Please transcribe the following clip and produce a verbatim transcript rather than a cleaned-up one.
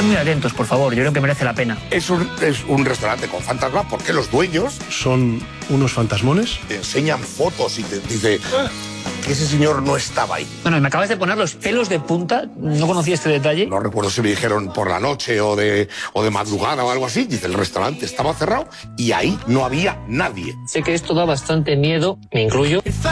muy atentos, por favor. Yo creo que merece la pena. Es un, es un restaurante con fantasma porque los dueños son unos fantasmones. Te enseñan fotos y te dice que ese señor no estaba ahí. Bueno, me acabas de poner los pelos de punta. No conocía este detalle. No recuerdo si me dijeron por la noche o de, o de madrugada o algo así. Dice, el restaurante estaba cerrado y ahí no había nadie. Sé que esto da bastante miedo, me incluyo.